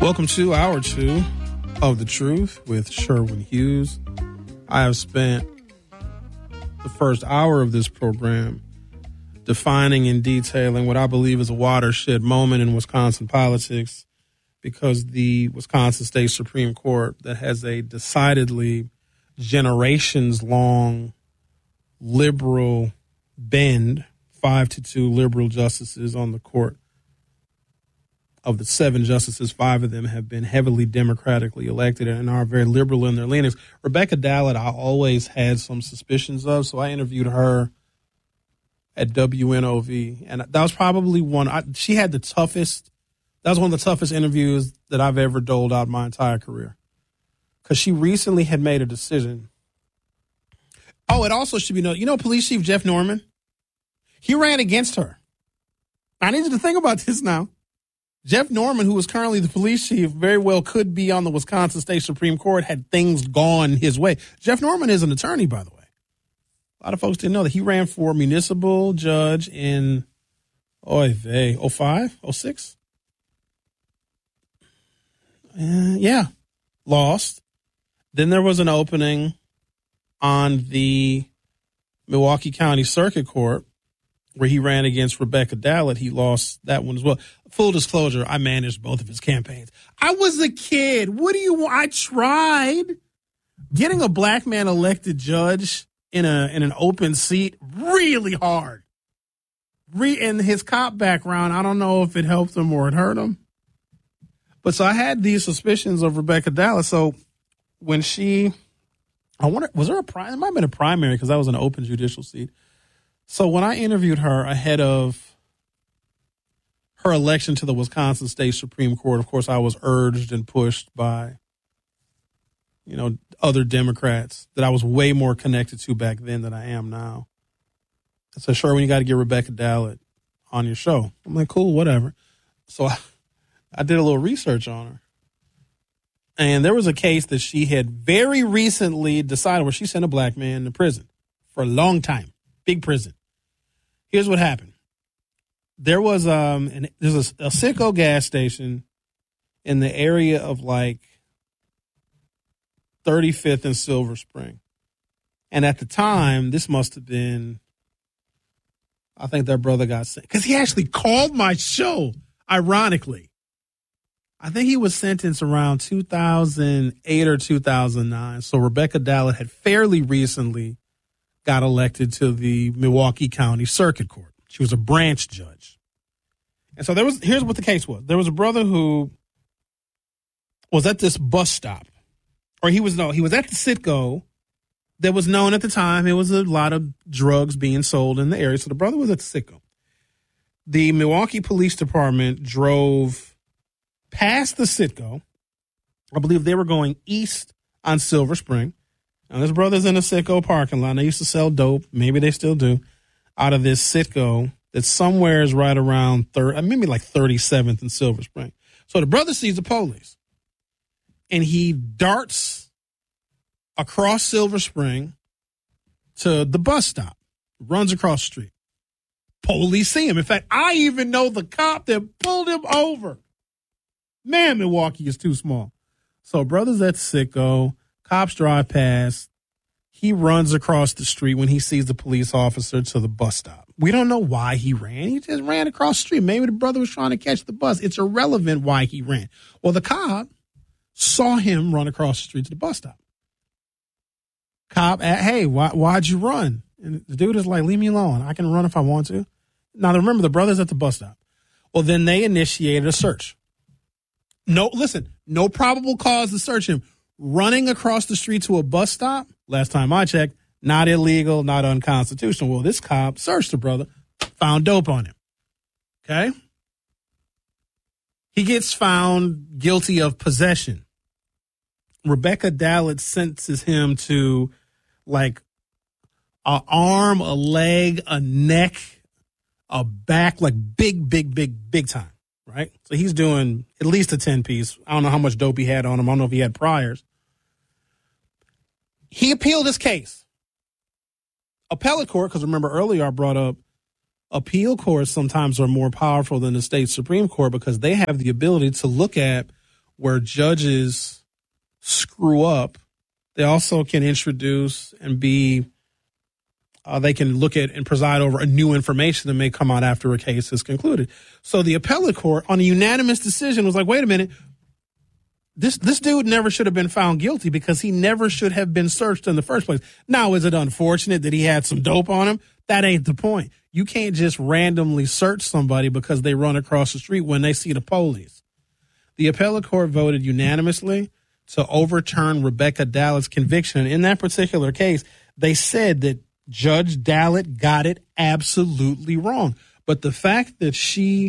Welcome to Hour 2 of The Truth with Sherwin Hughes. I have spent the first hour of this program defining and detailing what I believe is a watershed moment in Wisconsin politics, because the Wisconsin State Supreme Court, that has a decidedly generations-long liberal bend, 5-2 liberal justices on the court. Of the 7 justices, 5 of them have been heavily democratically elected and are very liberal in their leanings. Rebecca Dallett, I always had some suspicions of, so I interviewed her at WNOV, and that was probably she had the toughest. That was one of the toughest interviews that I've ever doled out my entire career, because she recently had made a decision. Oh, it also should be known, Police Chief Jeff Norman, he ran against her. I need you to think about this now. Jeff Norman, who is currently the police chief, very well could be on the Wisconsin State Supreme Court had things gone his way. Jeff Norman is an attorney, by the way. A lot of folks didn't know that he ran for municipal judge in 05, 06. Lost. Then there was an opening on the Milwaukee County Circuit Court where he ran against Rebecca Dallett. He lost that one as well. Full disclosure, I managed both of his campaigns. I was a kid. What do you want? I tried. Getting a black man elected judge in an open seat, really hard. In his cop background, I don't know if it helped him or it hurt him. But so I had these suspicions of Rebecca Dallett. So when was there a primary? It might have been a primary because that was an open judicial seat. So when I interviewed her ahead of her election to the Wisconsin State Supreme Court, of course, I was urged and pushed by, other Democrats that I was way more connected to back then than I am now. I said, Sherwin, you got to get Rebecca Dallett on your show. I'm like, cool, whatever. So I did a little research on her. And there was a case that she had very recently decided where she sent a black man to prison for a long time. Big prison. Here's what happened. There was there's a Citgo gas station in the area of like 35th and Silver Spring. And at the time, this must have been, I think their brother got sent, because he actually called my show, ironically. I think he was sentenced around 2008 or 2009. So Rebecca Dallett had fairly recently got elected to the Milwaukee County Circuit Court. She was a branch judge. And so here's what the case was. There was a brother who was at this bus stop, or he was at the Citgo that was known at the time. It was a lot of drugs being sold in the area. So the brother was at the Citgo. The Milwaukee Police Department drove past the Citgo. I believe they were going east on Silver Spring. Now, this brother's in a Citgo parking lot. They used to sell dope. Maybe they still do. Out of this Citgo that somewhere is right around maybe like 37th and Silver Spring. So the brother sees the police, and he darts across Silver Spring to the bus stop, runs across the street. Police see him. In fact, I even know the cop that pulled him over. Man, Milwaukee is too small. So brother's at Citgo. Cops drive past. He runs across the street when he sees the police officer to the bus stop. We don't know why he ran. He just ran across the street. Maybe the brother was trying to catch the bus. It's irrelevant why he ran. Well, the cop saw him run across the street to the bus stop. Cop, hey, why'd you run? And the dude is like, leave me alone. I can run if I want to. Now, remember, the brother's at the bus stop. Well, then they initiated a search. No probable cause to search him. Running across the street to a bus stop, last time I checked, not illegal, not unconstitutional. Well, this cop searched the brother, found dope on him. Okay? He gets found guilty of possession. Rebecca Dallett sentences him to like an arm, a leg, a neck, a back, like big time. Right? So he's doing at least a 10-piece. I don't know how much dope he had on him. I don't know if he had priors. He appealed his case. Appellate court, because remember earlier I brought up appeal courts sometimes are more powerful than the state Supreme Court because they have the ability to look at where judges screw up, they also can introduce and they can look at and preside over a new information that may come out after a case is concluded. So the appellate court, on a unanimous decision, was like, wait a minute, this dude never should have been found guilty because he never should have been searched in the first place. Now, is it unfortunate that he had some dope on him? That ain't the point. You can't just randomly search somebody because they run across the street when they see the police. The appellate court voted unanimously to overturn Rebecca Dallett's conviction. And in that particular case, they said that Judge Dallett got it absolutely wrong. But the fact that she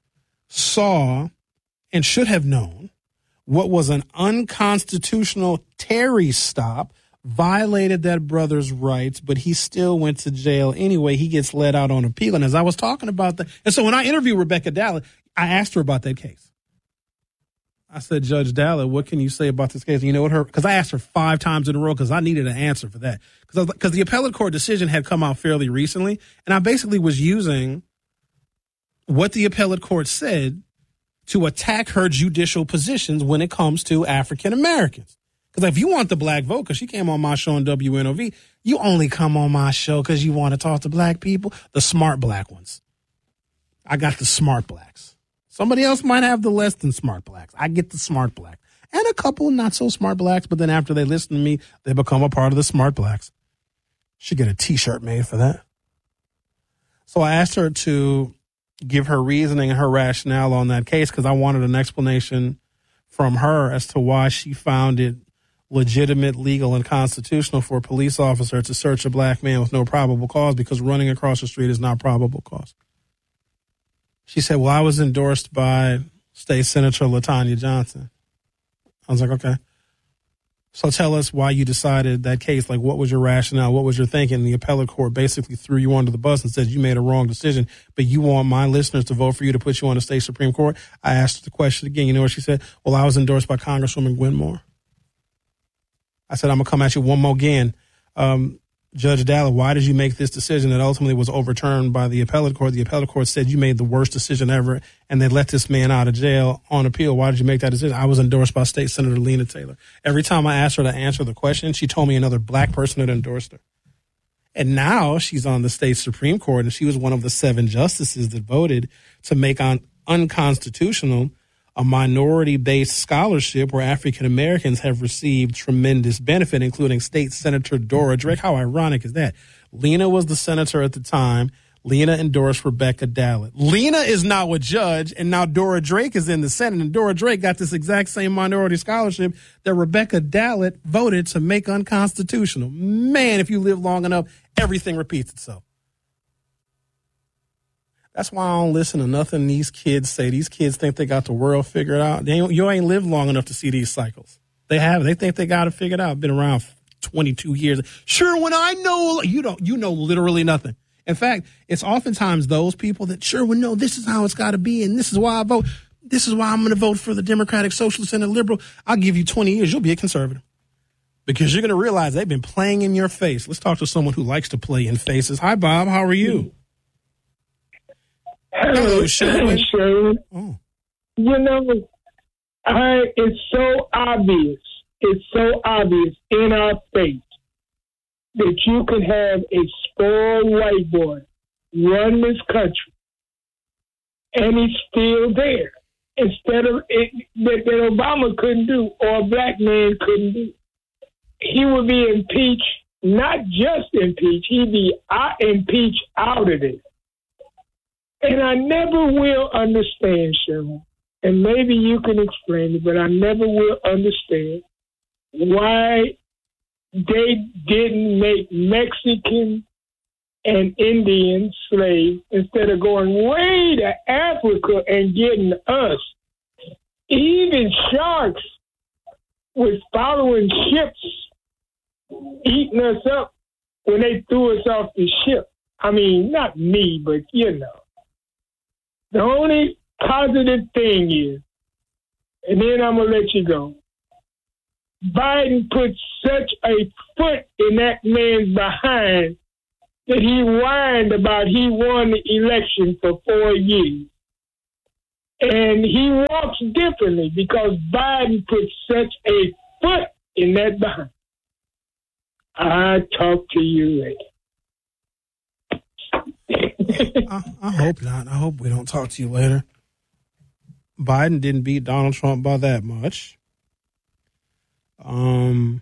saw and should have known what was an unconstitutional Terry stop violated that brother's rights, but he still went to jail anyway. He gets let out on appeal. And as I was talking about that, and so when I interviewed Rebecca Dallett, I asked her about that case. I said, Judge Dallett, what can you say about this case? You know what because I asked her 5 times in a row because I needed an answer for that. Because the appellate court decision had come out fairly recently, and I basically was using what the appellate court said to attack her judicial positions when it comes to African Americans. Because if you want the black vote, because she came on my show on WNOV, you only come on my show because you want to talk to black people, the smart black ones. I got the smart blacks. Somebody else might have the less than smart blacks. I get the smart black. And a couple not so smart blacks, but then after they listen to me, they become a part of the smart blacks. Should get a T-shirt made for that. So I asked her to give her reasoning and her rationale on that case because I wanted an explanation from her as to why she found it legitimate, legal, and constitutional for a police officer to search a black man with no probable cause because running across the street is not probable cause. She said, well, I was endorsed by State Senator LaTanya Johnson. I was like, okay. So tell us why you decided that case. Like, what was your rationale? What was your thinking? The appellate court basically threw you under the bus and said you made a wrong decision, but you want my listeners to vote for you to put you on the state Supreme Court. I asked the question again. You know what she said? Well, I was endorsed by Congresswoman Gwen Moore. I said, I'm going to come at you one more again. Judge Dallett, why did you make this decision that ultimately was overturned by the appellate court? The appellate court said you made the worst decision ever, and they let this man out of jail on appeal. Why did you make that decision? I was endorsed by State Senator Lena Taylor. Every time I asked her to answer the question, she told me another black person had endorsed her. And now she's on the state Supreme Court, and she was one of the 7 justices that voted to make unconstitutional a minority-based scholarship where African Americans have received tremendous benefit, including State Senator Dora Drake. How ironic is that? Lena was the senator at the time. Lena endorsed Rebecca Dallett. Lena is now a judge, and now Dora Drake is in the Senate, and Dora Drake got this exact same minority scholarship that Rebecca Dallett voted to make unconstitutional. Man, if you live long enough, everything repeats itself. That's why I don't listen to nothing these kids say. These kids think they got the world figured out. You ain't lived long enough to see these cycles. They have. They think they got it figured out. Been around 22 years. Sure, when I know, you know literally nothing. In fact, it's oftentimes those people that sure would know this is how it's got to be, and this is why I vote. This is why I'm going to vote for the Democratic Socialist and the Liberal. I'll give you 20 years. You'll be a conservative. Because you're going to realize they've been playing in your face. Let's talk to someone who likes to play in faces. Hi, Bob. How are you? Hello, Sherwin. Oh. You know, it's so obvious. It's so obvious in our face that you can have a spoiled white boy run this country, and he's still there. Instead of it, that Obama couldn't do, or a black man couldn't do. He would be impeached, not just impeached, he'd be impeached out of it. And I never will understand, Sherman, and maybe you can explain it, but I never will understand why they didn't make Mexican and Indian slaves instead of going way to Africa and getting us. Even sharks was following ships, eating us up when they threw us off the ship. I mean, not me, but you know. The only positive thing is, and then I'm going to let you go, Biden put such a foot in that man's behind that he whined about he won the election for 4 years. And he walks differently because Biden put such a foot in that behind. I talk to you later. I hope not. I hope we don't talk to you later. Biden didn't beat Donald Trump by that much. The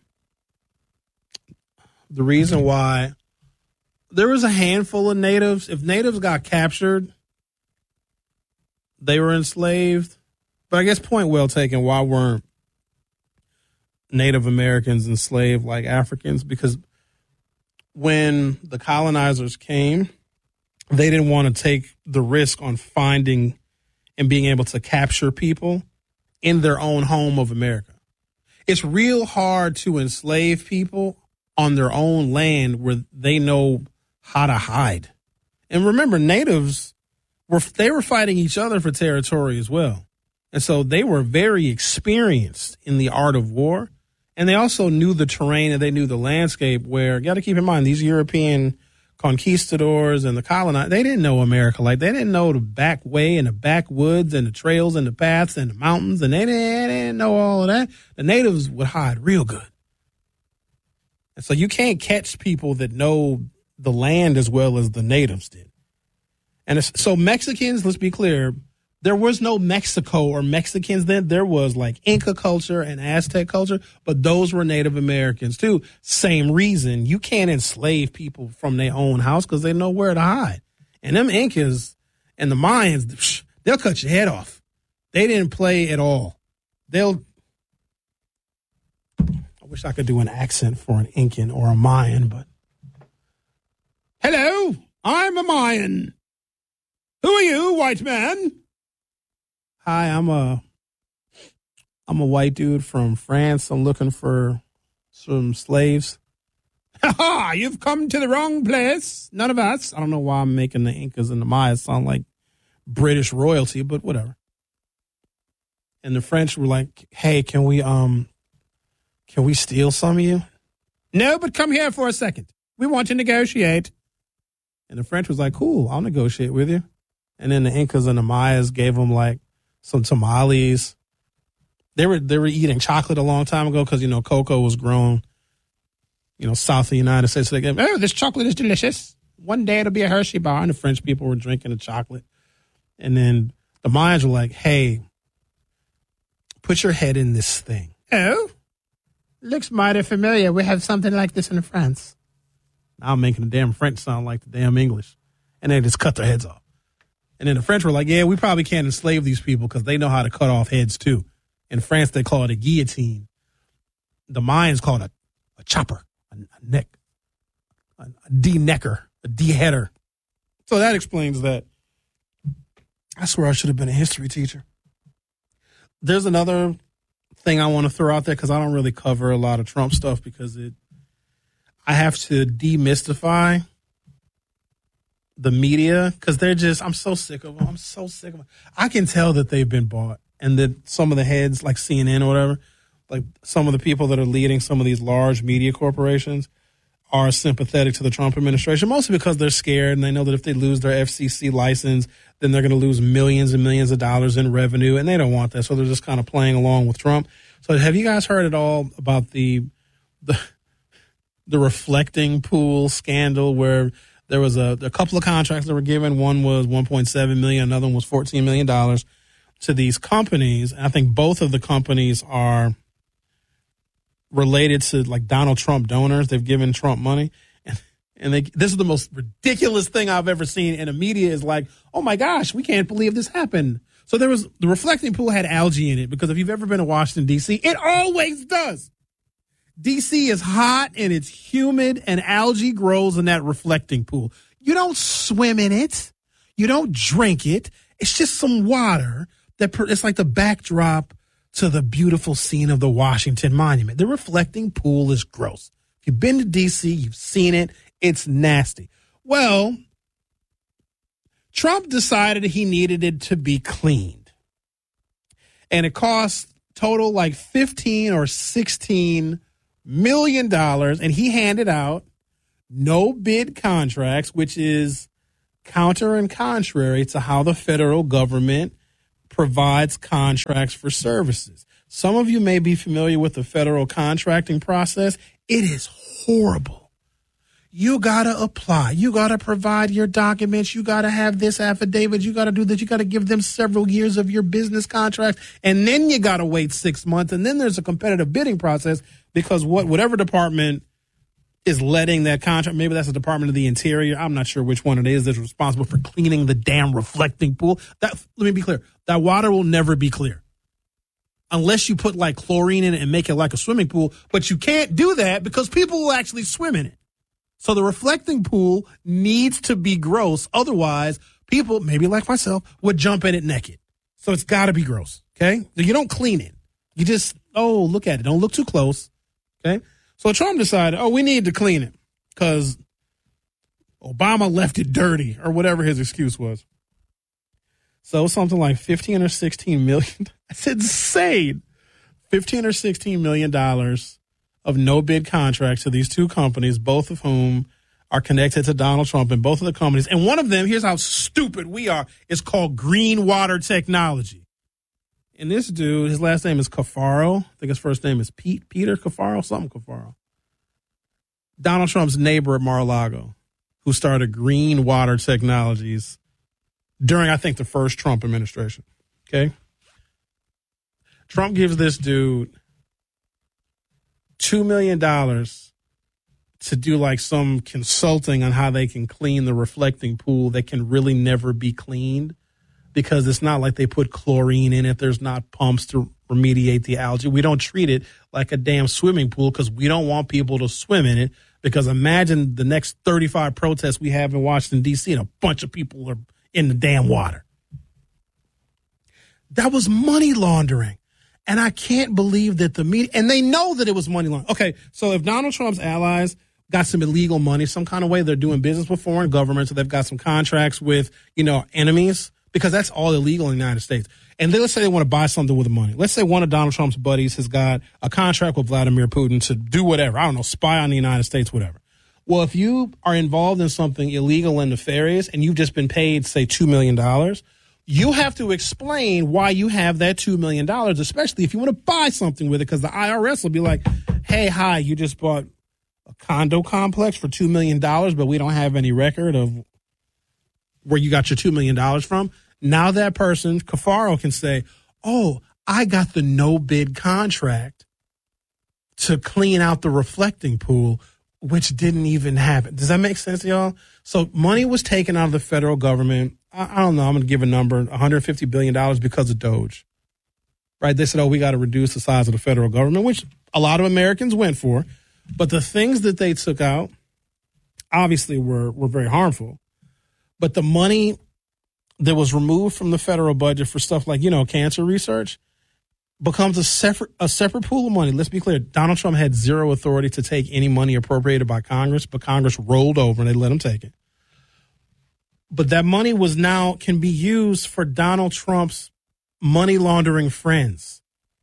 reason why there was a handful of natives. If natives got captured, they were enslaved. But I guess point well taken. Why weren't Native Americans enslaved like Africans? Because when the colonizers came, they didn't want to take the risk on finding and being able to capture people in their own home of America. It's real hard to enslave people on their own land where they know how to hide. And remember, natives were fighting each other for territory as well. And so they were very experienced in the art of war. And they also knew the terrain and they knew the landscape where, you got to keep in mind, these European conquistadors and the colonizers, they didn't know America. Like, they didn't know the back way and the backwoods and the trails and the paths and the mountains. And they didn't know all of that. The natives would hide real good. And so you can't catch people that know the land as well as the natives did. And so Mexicans, let's be clear, there was no Mexico or Mexicans then. There was like Inca culture and Aztec culture, but those were Native Americans too. Same reason. You can't enslave people from their own house because they know where to hide. And them Incas and the Mayans, they'll cut your head off. They didn't play at all. I wish I could do an accent for an Incan or a Mayan, but. Hello, I'm a Mayan. Who are you, white man? Hi, I'm a white dude from France. I'm looking for some slaves. Ha ha! You've come to the wrong place. None of us. I don't know why I'm making the Incas and the Mayas sound like British royalty, but whatever. And the French were like, "Hey, can we steal some of you?" No, but come here for a second. We want to negotiate. And the French was like, "Cool, I'll negotiate with you." And then the Incas and the Mayas gave them like some tamales. They were eating chocolate a long time ago because, cocoa was grown, south of the United States. So they gave, "Oh, this chocolate is delicious. One day it'll be a Hershey bar." And the French people were drinking the chocolate. And then the Mayans were like, "Hey, put your head in this thing." "Oh, looks mighty familiar. We have something like this in France." Now I'm making the damn French sound like the damn English. And they just cut their heads off. And then the French were like, "Yeah, we probably can't enslave these people because they know how to cut off heads too." In France, they call it a guillotine. The Mayans call it a chopper, a neck, a de-necker, a de-header. So that explains that. I swear I should have been a history teacher. There's another thing I want to throw out there because I don't really cover a lot of Trump stuff because I have to demystify the media because I'm so sick of them. I'm so sick of them. I can tell that they've been bought and that some of the heads like CNN or whatever, like some of the people that are leading some of these large media corporations are sympathetic to the Trump administration, mostly because they're scared and they know that if they lose their FCC license, then they're going to lose millions and millions of dollars in revenue, and they don't want that. So they're just kind of playing along with Trump. So have you guys heard at all about the reflecting pool scandal where there was a couple of contracts that were given? One was $1.7 million, another one was $14 million to these companies. And I think both of the companies are related to like Donald Trump donors. They've given Trump money. And this is the most ridiculous thing I've ever seen. And the media is like, "Oh my gosh, we can't believe this happened." So the reflecting pool had algae in it because if you've ever been to Washington, D.C., it always does. D.C. is hot and it's humid and algae grows in that reflecting pool. You don't swim in it. You don't drink it. It's just some water it's like the backdrop to the beautiful scene of the Washington Monument. The reflecting pool is gross. If you've been to D.C., you've seen it. It's nasty. Well, Trump decided he needed it to be cleaned. And it cost total like $15 or $16 million. And he handed out no bid contracts, which is counter and contrary to how the federal government provides contracts for services. Some of you may be familiar with the federal contracting process. It is horrible. You got to apply. You got to provide your documents. You got to have this affidavit. You got to do this. You got to give them several years of your business contract. And then you got to wait 6 months. And then there's a competitive bidding process because whatever department is letting that contract, maybe that's the Department of the Interior. I'm not sure which one it is that's responsible for cleaning the damn reflecting pool. Let me be clear. That water will never be clear unless you put like chlorine in it and make it like a swimming pool. But you can't do that because people will actually swim in it. So the reflecting pool needs to be gross. Otherwise, people, maybe like myself, would jump in it naked. So it's got to be gross, okay? You don't clean it. You just, look at it. Don't look too close, okay? So Trump decided, we need to clean it because Obama left it dirty or whatever his excuse was. So something like 15 or 16 million. That's insane. 15 or 16 million dollars of no bid contracts to these two companies, both of whom are connected to Donald Trump, and both of the companies. And one of them, here's how stupid we are, is called Green Water Technology. And this dude, his last name is Cafaro. I think his first name is Peter Cafaro, something Cafaro. Donald Trump's neighbor at Mar-a-Lago, who started Green Water Technologies during, I think, the first Trump administration. Okay? Trump gives this dude $2 million to do like some consulting on how they can clean the reflecting pool that can really never be cleaned. Because it's not like they put chlorine in it. There's not pumps to remediate the algae. We don't treat it like a damn swimming pool because we don't want people to swim in it. Because imagine the next 35 protests we have in Washington, D.C., and a bunch of people are in the damn water. That was money laundering. And I can't believe that the media, and they know that it was money laundering. Okay, so if Donald Trump's allies got some illegal money, some kind of way they're doing business with foreign governments, so they've got some contracts with, enemies, because that's all illegal in the United States. And then let's say they want to buy something with the money. Let's say one of Donald Trump's buddies has got a contract with Vladimir Putin to do whatever. I don't know, spy on the United States, whatever. Well, if you are involved in something illegal and nefarious and you've just been paid, say, $2 million, you have to explain why you have that $2 million, especially if you want to buy something with it, because the IRS will be like, hey, hi, you just bought a condo complex for $2 million, but we don't have any record of where you got your $2 million from. Now that person, Cafaro, can say, I got the no bid contract to clean out the reflecting pool, which didn't even happen. Does that make sense, y'all? So money was taken out of the federal government. I don't know. I'm going to give a number, $150 billion because of Doge. Right? They said, we got to reduce the size of the federal government, which a lot of Americans went for. But the things that they took out obviously were very harmful. But the money that was removed from the federal budget for stuff like, cancer research becomes a separate pool of money. Let's be clear. Donald Trump had zero authority to take any money appropriated by Congress, but Congress rolled over and they let him take it. But that money can be used for Donald Trump's money laundering friends.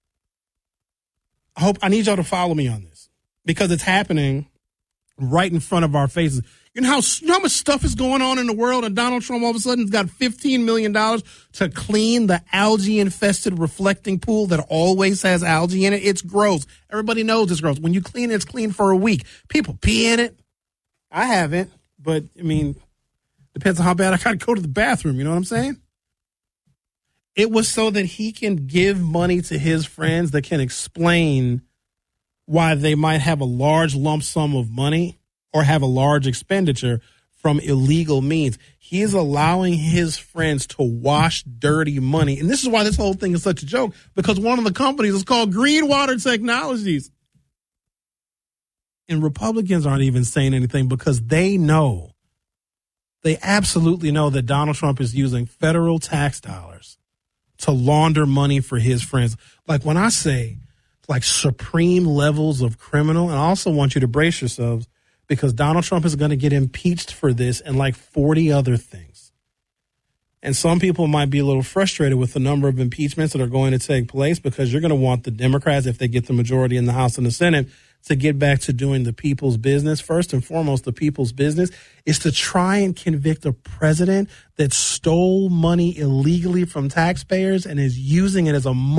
I need y'all to follow me on this because it's happening right in front of our faces. You know how much stuff is going on in the world, and Donald Trump all of a sudden has got $15 million to clean the algae-infested reflecting pool that always has algae in it. It's gross. Everybody knows it's gross. When you clean it, it's clean for a week. People pee in it. I haven't, but, depends on how bad I got to go to the bathroom. You know what I'm saying? It was so that he can give money to his friends that can explain why they might have a large lump sum of money or have a large expenditure from illegal means. He is allowing his friends to wash dirty money. And this is why this whole thing is such a joke, because one of the companies is called Green Water Technologies. And Republicans aren't even saying anything because they absolutely know that Donald Trump is using federal tax dollars to launder money for his friends. Like when I say like supreme levels of criminal, and I also want you to brace yourselves, because Donald Trump is going to get impeached for this and like 40 other things. And some people might be a little frustrated with the number of impeachments that are going to take place because you're going to want the Democrats, if they get the majority in the House and the Senate, to get back to doing the people's business. First and foremost, the people's business is to try and convict a president that stole money illegally from taxpayers and is using it as a